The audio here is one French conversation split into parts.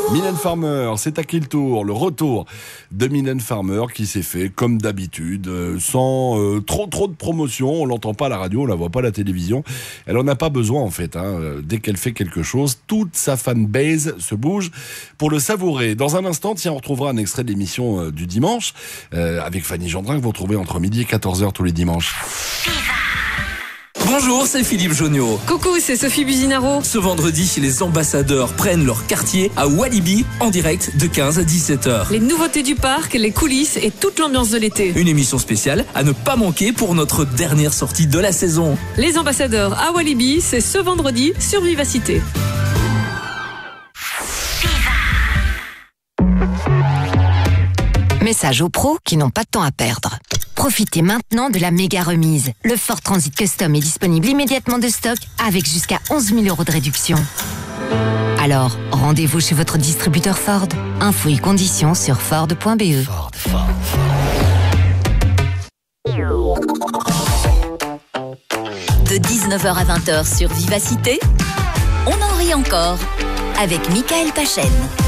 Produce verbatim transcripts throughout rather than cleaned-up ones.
Mylène Farmer, c'est à qui le tour? Le retour de Mylène Farmer qui s'est fait comme d'habitude, euh, sans euh, trop trop de promotion. On l'entend pas à la radio, on la voit pas à la télévision. Elle en a pas besoin en fait. Hein. Dès qu'elle fait quelque chose, toute sa fanbase se bouge pour le savourer. Dans un instant, tiens, on retrouvera un extrait de l'émission euh, du dimanche euh, avec Fanny Gendrin que vous retrouvez entre midi et quatorze heures tous les dimanches. Bonjour, c'est Philippe Jonio. Coucou, c'est Sophie Buzinaro. Ce vendredi, les ambassadeurs prennent leur quartier à Walibi en direct de quinze à dix-sept heures. Les nouveautés du parc, les coulisses et toute l'ambiance de l'été. Une émission spéciale à ne pas manquer pour notre dernière sortie de la saison. Les ambassadeurs à Walibi, c'est ce vendredi sur Vivacité. Message aux pros qui n'ont pas de temps à perdre. Profitez maintenant de la méga remise. Le Ford Transit Custom est disponible immédiatement de stock avec jusqu'à onze mille euros de réduction. Alors, rendez-vous chez votre distributeur Ford. Infos et conditions sur ford point b e. Ford, Ford, Ford. De dix-neuf heures à vingt heures sur Vivacité, on en rit encore avec Michael Pachen.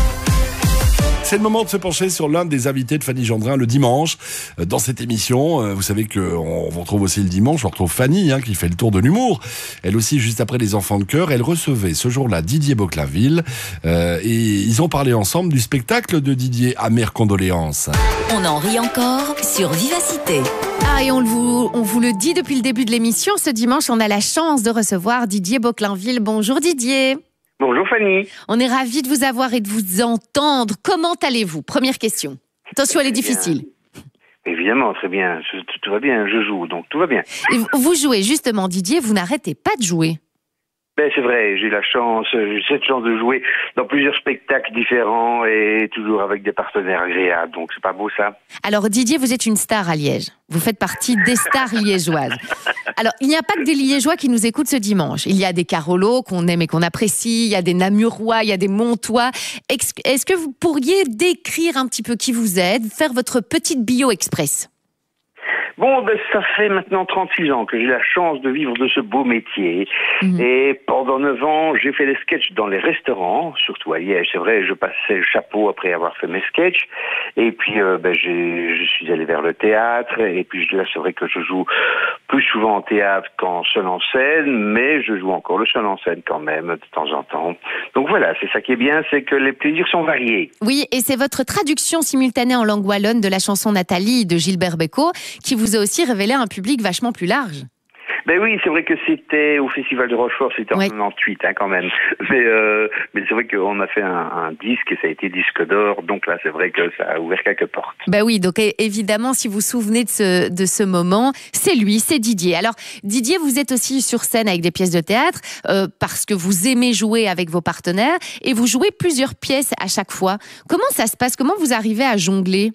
C'est le moment de se pencher sur l'un des invités de Fanny Gendrin le dimanche dans cette émission. Vous savez qu'on vous retrouve aussi le dimanche, on retrouve Fanny hein, qui fait le tour de l'humour. Elle aussi, juste après les Enfants de Cœur, elle recevait ce jour-là Didier Boclainville euh, et ils ont parlé ensemble du spectacle de Didier, Amères condoléances. On en rit encore sur Vivacité. Ah, et on vous, on vous le dit depuis le début de l'émission, ce dimanche, on a la chance de recevoir Didier Boclainville. Bonjour Didier. Bonjour Fanny. On est ravis de vous avoir et de vous entendre. Comment allez-vous? Première question. Attention, elle est difficile. Évidemment, très bien. Tout, tout va bien, je joue, donc tout va bien. Et vous jouez justement, Didier, vous n'arrêtez pas de jouer. Ben, c'est vrai, j'ai la chance, j'ai cette chance de jouer dans plusieurs spectacles différents et toujours avec des partenaires agréables, donc c'est pas beau ça? Alors Didier, vous êtes une star à Liège. Vous faites partie des stars liégeoises. Alors, il n'y a pas que des Liégeois qui nous écoutent ce dimanche. Il y a des Carolos qu'on aime et qu'on apprécie, il y a des Namurois, il y a des Montois. Est-ce que vous pourriez décrire un petit peu qui vous êtes, faire votre petite bio express? Bon, ben, ça fait maintenant trente-six ans que j'ai la chance de vivre de ce beau métier. Mmh. Et pendant neuf ans, j'ai fait des sketchs dans les restaurants, surtout à Liège. C'est vrai, je passais le chapeau après avoir fait mes sketchs. Et puis, euh, ben, j'ai, je suis allé vers le théâtre. Et puis là, c'est vrai que je joue plus souvent en théâtre qu'en seul en scène, mais je joue encore le seul en scène quand même, de temps en temps. Donc voilà, c'est ça qui est bien, c'est que les plaisirs sont variés. Oui, et c'est votre traduction simultanée en langue wallonne de la chanson Nathalie de Gilbert Bécaud qui vous a aussi révélé un public vachement plus large. Ben oui, c'est vrai que c'était au Festival de Rochefort, c'était en oui. quatre-vingt-huit hein, quand même. Mais, euh, mais c'est vrai qu'on a fait un, un disque et ça a été disque d'or, donc là c'est vrai que ça a ouvert quelques portes. Ben oui, donc évidemment, si vous vous souvenez de ce, de ce moment, c'est lui, c'est Didier. Alors Didier, vous êtes aussi sur scène avec des pièces de théâtre euh, parce que vous aimez jouer avec vos partenaires et vous jouez plusieurs pièces à chaque fois. Comment ça se passe? Comment vous arrivez à jongler?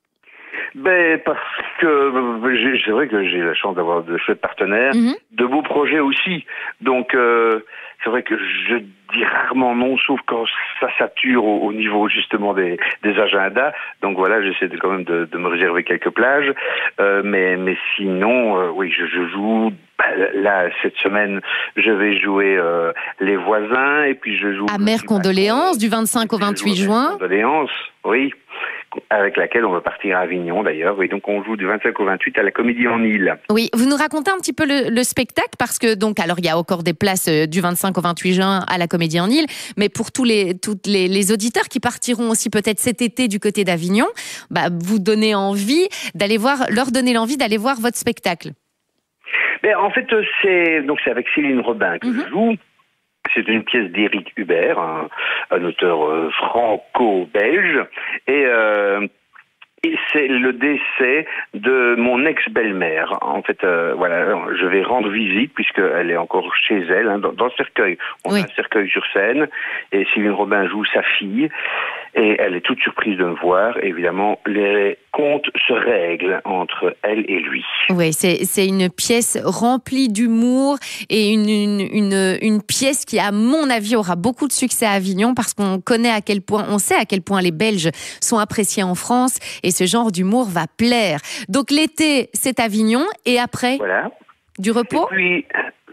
Ben parce que c'est vrai que j'ai la chance d'avoir de chouettes partenaires, mmh. de beaux projets aussi. Donc euh, c'est vrai que je dis rarement non, sauf quand ça sature au, au niveau justement des, des agendas. Donc voilà, j'essaie de, quand même de, de me réserver quelques plages. Euh, mais mais sinon, euh, oui, je, je joue. Là, cette semaine, je vais jouer euh, Les Voisins et puis je joue... Amères condoléances du vingt-cinq au vingt-huit juin. Condoléances, oui, avec laquelle on va partir à Avignon d'ailleurs. Oui, donc on joue du vingt-cinq au vingt-huit à la Comédie en Île. Oui, vous nous racontez un petit peu le, le spectacle parce que donc alors il y a encore des places du vingt-cinq au vingt-huit juin à la Comédie en Île, mais pour tous les toutes les, les auditeurs qui partiront aussi peut-être cet été du côté d'Avignon, bah vous donnez envie d'aller voir, leur donner l'envie d'aller voir votre spectacle. Ben, en fait, c'est donc c'est avec Céline Robin que mmh. je joue. C'est une pièce d'Éric Hubert, un, un auteur euh, franco-belge, et, euh, et c'est le décès de mon ex-belle-mère. En fait, euh, voilà, je vais rendre visite puisqu'elle est encore chez elle, hein, dans, dans le cercueil. On oui. a un cercueil sur scène, et Céline Robin joue sa fille. Et elle est toute surprise de me voir. Évidemment, les comptes se règlent entre elle et lui. Oui, c'est, c'est une pièce remplie d'humour et une, une, une, une pièce qui, à mon avis, aura beaucoup de succès à Avignon parce qu'on connaît à quel point, on sait à quel point les Belges sont appréciés en France et ce genre d'humour va plaire. Donc l'été, c'est Avignon et après, voilà. du repos. Et puis,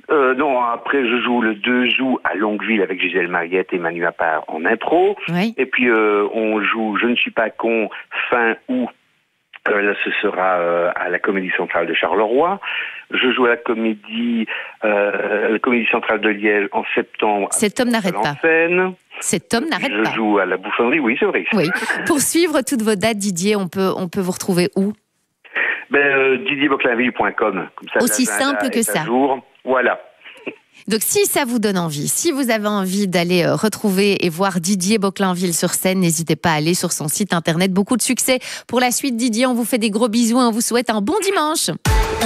Euh, non, après je joue le deux août à Longueville avec Gisèle Mariette et Manu Appart en impro. Oui. Et puis euh, on joue Je ne suis pas con fin août. Euh, là, ce sera euh, à la Comédie Centrale de Charleroi. Je joue à la Comédie, euh, la Comédie Centrale de Liège en septembre. Cet homme n'arrête pas. Scène. Cet homme n'arrête Je pas. Je joue à la Bouffonnerie, oui, c'est vrai. Oui. Pour suivre toutes vos dates, Didier, on peut, on peut vous retrouver où? Ben, euh, didier boclainville point com. Comme ça, aussi simple que ça. Jour. Voilà. Donc si ça vous donne envie, si vous avez envie d'aller euh, retrouver et voir Didier Boclainville sur scène, n'hésitez pas à aller sur son site internet. Beaucoup de succès pour la suite, Didier. On vous fait des gros bisous et on vous souhaite un bon dimanche.